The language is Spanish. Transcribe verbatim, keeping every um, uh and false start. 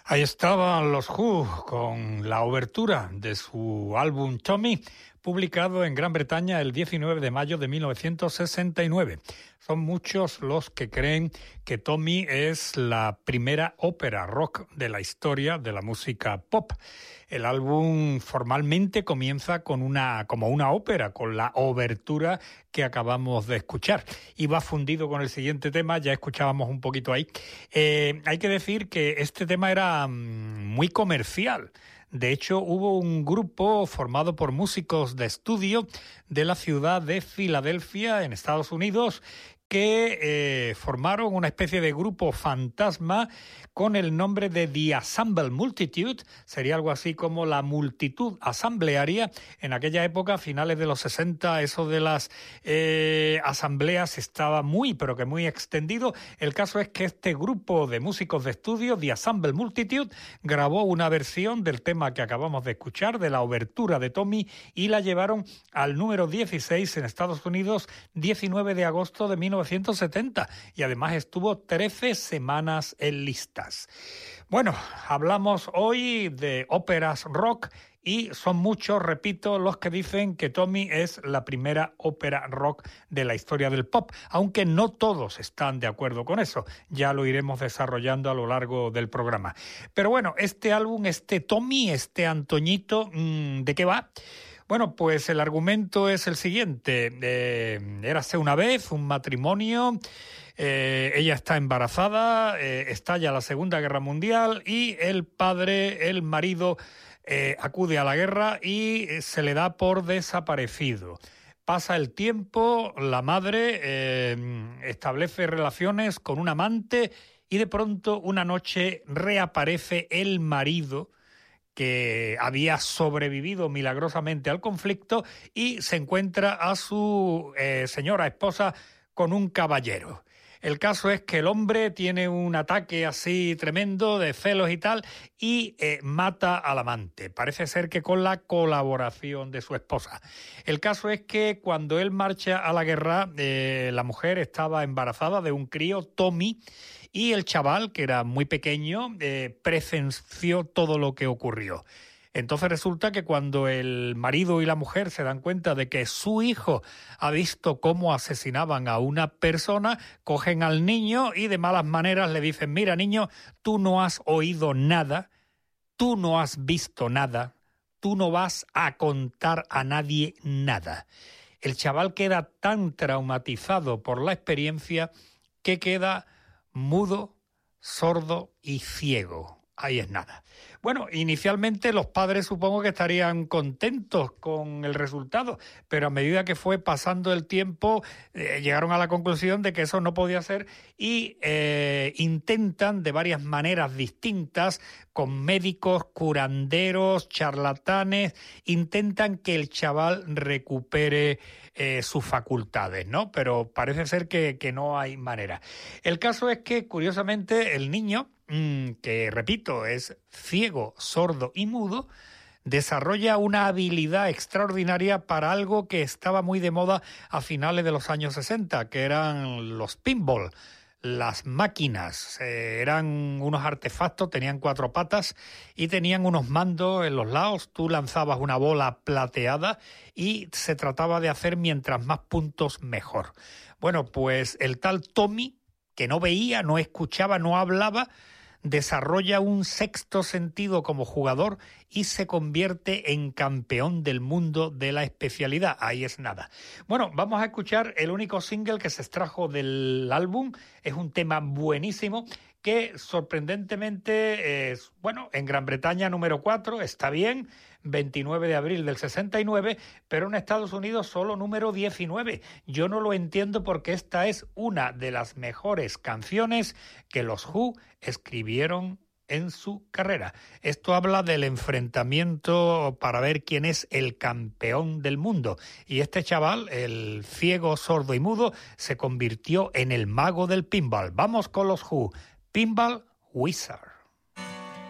Ahí estaban los Who con la obertura de su álbum Tommy, publicado en Gran Bretaña el diecinueve de mayo de mil novecientos sesenta y nueve. Son muchos los que creen que Tommy es la primera ópera rock de la historia de la música pop. El álbum formalmente comienza con una, como una ópera, con la obertura que acabamos de escuchar. Y va fundido con el siguiente tema, ya escuchábamos un poquito ahí. Eh, hay que decir que este tema era mmm, muy comercial. De hecho, hubo un grupo formado por músicos de estudio de la ciudad de Filadelfia, en Estados Unidos, que eh, formaron una especie de grupo fantasma con el nombre de The Assemble Multitude. Sería algo así como la multitud asamblearia. En aquella época, a finales de los sesenta, eso de las eh, asambleas estaba muy, pero que muy extendido. El caso es que este grupo de músicos de estudio, The Assemble Multitude, grabó una versión del tema que acabamos de escuchar, de la obertura de Tommy, y la llevaron al número dieciséis en Estados Unidos, diecinueve de agosto de mil novecientos setenta, y además estuvo trece semanas en listas. Bueno, hablamos hoy de óperas rock y son muchos, repito, los que dicen que Tommy es la primera ópera rock de la historia del pop, aunque no todos están de acuerdo con eso. Ya lo iremos desarrollando a lo largo del programa. Pero bueno, este álbum, este Tommy, este Antoñito, ¿de qué va? Bueno, pues el argumento es el siguiente. Eh, érase una vez un matrimonio, eh, ella está embarazada, eh, estalla la Segunda Guerra Mundial y el padre, el marido, eh, acude a la guerra y se le da por desaparecido. Pasa el tiempo, la madre eh, establece relaciones con un amante y de pronto una noche reaparece el marido, que había sobrevivido milagrosamente al conflicto, y se encuentra a su eh, señora esposa con un caballero. El caso es que el hombre tiene un ataque así tremendo de celos y tal y eh, mata al amante. Parece ser que con la colaboración de su esposa. El caso es que cuando él marcha a la guerra, eh, la mujer estaba embarazada de un crío, Tommy, y el chaval, que era muy pequeño, eh, presenció todo lo que ocurrió. Entonces resulta que cuando el marido y la mujer se dan cuenta de que su hijo ha visto cómo asesinaban a una persona, cogen al niño y de malas maneras le dicen: mira, niño, tú no has oído nada, tú no has visto nada, tú no vas a contar a nadie nada. El chaval queda tan traumatizado por la experiencia que queda mudo, sordo y ciego. Ahí es nada. Bueno, inicialmente los padres supongo que estarían contentos con el resultado, pero a medida que fue pasando el tiempo eh, llegaron a la conclusión de que eso no podía ser y eh, intentan de varias maneras distintas, con médicos, curanderos, charlatanes, intentan que el chaval recupere eh, sus facultades, ¿no? Pero parece ser que, que no hay manera. El caso es que, curiosamente, el niño, que repito, es ciego, sordo y mudo, desarrolla una habilidad extraordinaria para algo que estaba muy de moda a finales de los años sesenta, que eran los pinball, las máquinas. Eh, eran unos artefactos, tenían cuatro patas y tenían unos mandos en los lados. Tú lanzabas una bola plateada y se trataba de hacer mientras más puntos mejor. Bueno, pues el tal Tommy, que no veía, no escuchaba, no hablaba, desarrolla un sexto sentido como jugador y se convierte en campeón del mundo de la especialidad. Ahí es nada. Bueno, vamos a escuchar el único single que se extrajo del álbum. Es un tema buenísimo que sorprendentemente es, bueno, en Gran Bretaña número cuatro, está bien, veintinueve de abril del sesenta y nueve, pero en Estados Unidos solo número diecinueve. Yo no lo entiendo porque esta es una de las mejores canciones que los Who escribieron en su carrera. Esto habla del enfrentamiento para ver quién es el campeón del mundo. Y este chaval, el ciego, sordo y mudo, se convirtió en el mago del pinball. Vamos con los Who. Pinball Wizard.